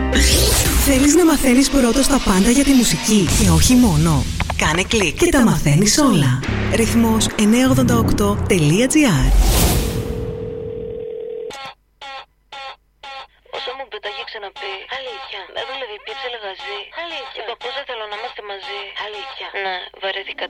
Θέλεις να μαθαίνεις πρώτος τα πάντα για τη μουσική και όχι μόνο? Κάνε κλικ και τα μαθαίνεις όλα. Ρυθμός 988.gr. Όσο μου πετάγει ξαναπεί. Αλήθεια. Με δούλευε, πίεψε λεγαζί. Αλήθεια. Και το πώς δεν θέλω να είμαστε μαζί. Αλήθεια. Ναι, βαρέθηκα.